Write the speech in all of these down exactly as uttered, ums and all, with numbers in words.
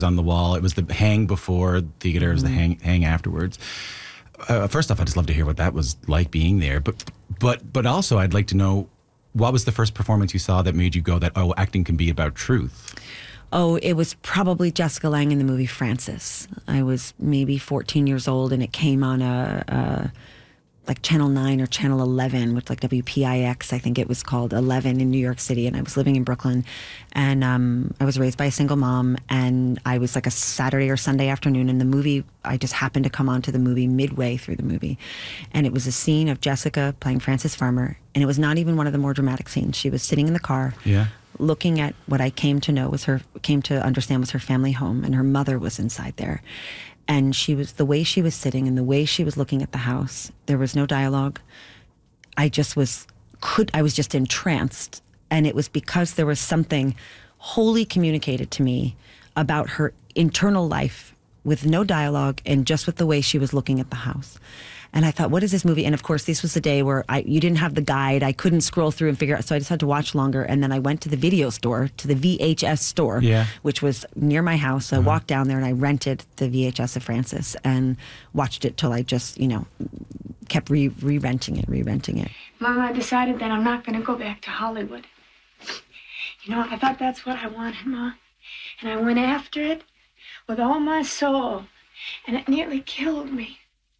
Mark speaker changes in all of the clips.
Speaker 1: on the wall. It was the hang before theater, it was the hang, hang afterwards. Uh, first off, I'd just love to hear what that was like being there. But, but, but also, I'd like to know, what was the first performance you saw that made you go that, oh, acting can be about truth?
Speaker 2: Oh, it was probably Jessica Lange in the movie Frances. I was maybe fourteen years old, and it came on a, a like Channel nine or Channel eleven, which like W P I X, I think it was called, eleven in New York City. And I was living in Brooklyn, and um, I was raised by a single mom, and I was like a Saturday or Sunday afternoon, and the movie, I just happened to come onto the movie midway through the movie. And it was a scene of Jessica playing Frances Farmer, and it was not even one of the more dramatic scenes. She was sitting in the car.
Speaker 1: Yeah.
Speaker 2: Looking at what I came to know was her, came to understand was her family home, and her mother was inside there. And she was, the way she was sitting and the way she was looking at the house, there was no dialogue. I just was, could, I was just entranced. And it was because there was something wholly communicated to me about her internal life with no dialogue and just with the way she was looking at the house. And I thought, what is this movie? And of course, this was the day where I you didn't have the guide. I couldn't scroll through and figure out. So I just had to watch longer. And then I went to the video store, to the V H S store,
Speaker 1: yeah.
Speaker 2: which was near my house. So uh-huh. I walked down there and I rented the V H S of Frances and watched it till I just, you know, kept re- re-renting it, re-renting it.
Speaker 3: Mom, I decided that I'm not going to go back to Hollywood. You know, I thought that's what I wanted, Ma. And I went after it with all my soul. And it nearly killed me.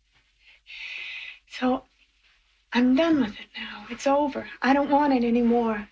Speaker 3: So, I'm done with it now. It's over. I don't want it anymore.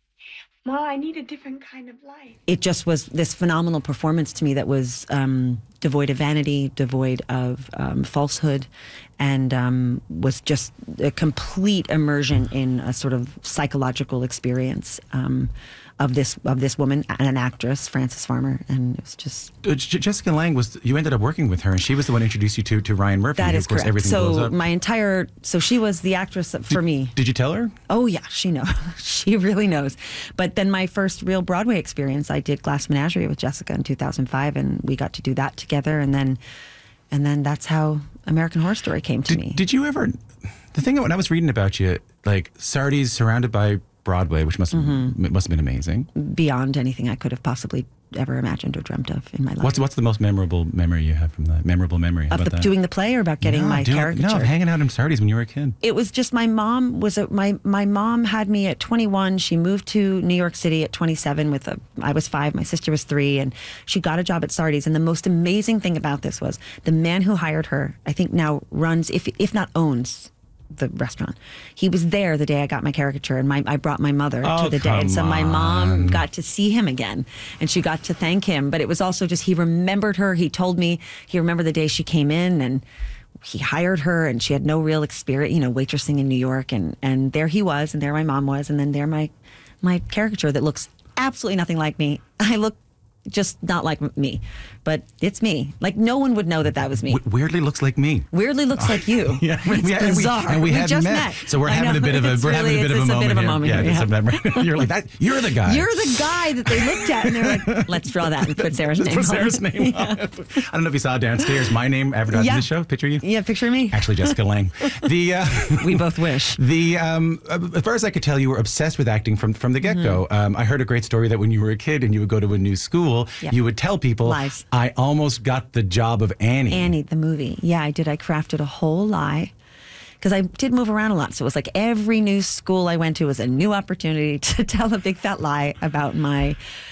Speaker 3: Ma, I need a different kind of life.
Speaker 2: It just was this phenomenal performance to me that was um, devoid of vanity, devoid of um, falsehood, and um, was just a complete immersion in a sort of psychological experience um, of this of this woman, an actress, Frances Farmer, and it was just...
Speaker 1: Uh, J- Jessica Lange, was, you ended up working with her, and she was the one who introduced you to, to Ryan Murphy.
Speaker 2: That
Speaker 1: who,
Speaker 2: is
Speaker 1: of course,
Speaker 2: correct.
Speaker 1: Everything
Speaker 2: so
Speaker 1: blows up.
Speaker 2: my entire... So she was the actress for
Speaker 1: did,
Speaker 2: me.
Speaker 1: Did you tell her?
Speaker 2: Oh, yeah, she knows. She really knows. But then my first real Broadway experience, I did Glass Menagerie with Jessica in two thousand five, and we got to do that together, and then and then that's how American Horror Story came to
Speaker 1: did,
Speaker 2: me.
Speaker 1: Did you ever... The thing, when I was reading about you, like, Sardi's surrounded by Broadway, which must have, mm-hmm. must have been amazing.
Speaker 2: Beyond anything I could have possibly ever imagined or dreamt of in my life.
Speaker 1: What's what's the most memorable memory you have from that? Memorable memory
Speaker 2: of
Speaker 1: about
Speaker 2: the,
Speaker 1: that?
Speaker 2: Doing the play, or about getting
Speaker 1: no,
Speaker 2: my
Speaker 1: doing,
Speaker 2: caricature?
Speaker 1: No, of hanging out in Sardi's when you were a kid.
Speaker 2: It was just my mom was a, my my mom had me at twenty-one. She moved to New York City at twenty-seven with a I was five, my sister was three, and she got a job at Sardi's. And the most amazing thing about this was the man who hired her, I think now runs, if if not owns, the restaurant. He was there the day I got my caricature, and my I brought my mother
Speaker 1: oh,
Speaker 2: to the day, and so my
Speaker 1: on.
Speaker 2: mom got to see him again, and she got to thank him. But it was also just, he remembered her. He told me he remembered the day she came in, and he hired her, and she had no real experience, you know, waitressing in New York, and and there he was, and there my mom was, and then there my my caricature that looks absolutely nothing like me. I look just not like me, but it's me. Like, no one would know that that was me.
Speaker 1: W- weirdly looks like me.
Speaker 2: Weirdly looks like you.
Speaker 1: Yeah,
Speaker 2: it's
Speaker 1: we,
Speaker 2: bizarre.
Speaker 1: And we, and we, we hadn't
Speaker 2: just
Speaker 1: met.
Speaker 2: met,
Speaker 1: so we're
Speaker 2: I
Speaker 1: having
Speaker 2: know.
Speaker 1: a bit of a
Speaker 2: It's
Speaker 1: we're
Speaker 2: really,
Speaker 1: having a bit of a,
Speaker 2: a
Speaker 1: moment
Speaker 2: bit of a
Speaker 1: here.
Speaker 2: moment
Speaker 1: Yeah,
Speaker 2: here.
Speaker 1: it's a memory. You're like that. You're the guy.
Speaker 2: You're the guy that they looked at, and they're like, "Let's draw that and put Sarah's
Speaker 1: Just
Speaker 2: name
Speaker 1: put
Speaker 2: on
Speaker 1: Sarah's
Speaker 2: it."
Speaker 1: name
Speaker 2: Yeah.
Speaker 1: on it. I don't know if you saw downstairs my name advertised
Speaker 2: Yeah.
Speaker 1: in the show. Picture you.
Speaker 2: Yeah, picture me.
Speaker 1: Actually, Jessica Lange. The uh,
Speaker 2: We both wish.
Speaker 1: The um, as far as I could tell, you were obsessed with acting from from the get go. Mm-hmm. Um, I heard a great story that when you were a kid and you would go to a new school,
Speaker 2: Yep.
Speaker 1: you would tell people,
Speaker 2: Lies.
Speaker 1: "I almost got the job of Annie."
Speaker 2: Annie, the movie. Yeah, I did. I crafted a whole lie. Because I did move around a lot. So it was like every new school I went to was a new opportunity to tell a big fat lie about my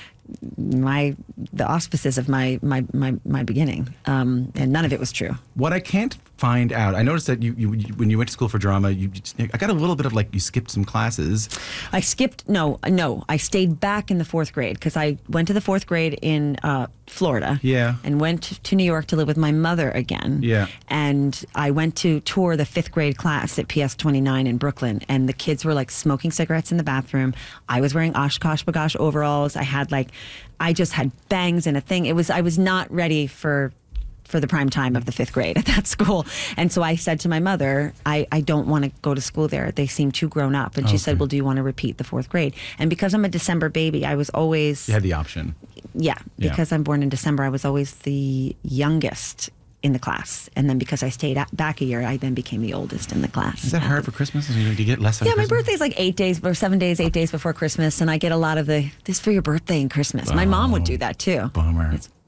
Speaker 2: my the auspices of my my my, my beginning. Um, and none of it was true.
Speaker 1: What I can't find out, I noticed that you, you, you when you went to school for drama, you just, I got a little bit of like you skipped some classes.
Speaker 2: I skipped, no, no. I stayed back in the fourth grade because I went to the fourth grade in uh, Florida.
Speaker 1: Yeah.
Speaker 2: And went to New York to live with my mother again.
Speaker 1: Yeah.
Speaker 2: And I went to tour the fifth grade class at P S twenty-nine in Brooklyn. And the kids were like smoking cigarettes in the bathroom. I was wearing Oshkosh Bagosh overalls. I had like, I just had bangs and a thing. It was, I was not ready for for the prime time of the fifth grade at that school. And so I said to my mother, I, I don't want to go to school there. They seem too grown up. And she
Speaker 1: Okay.
Speaker 2: said, well, do you want to repeat the fourth grade? And because I'm a December baby, I was always...
Speaker 1: You had the option.
Speaker 2: Yeah,
Speaker 1: Yeah.
Speaker 2: because I'm born in December, I was always the youngest in the class. And then because I stayed at, back a year, I then became the oldest in the class.
Speaker 1: Is that hard for Christmas? Do you get less on
Speaker 2: Yeah, my
Speaker 1: Christmas?
Speaker 2: birthday's like eight days or seven days, eight days before Christmas. And I get a lot of the, this for your birthday and Christmas. My mom would do that too.
Speaker 1: Bummer.
Speaker 2: It's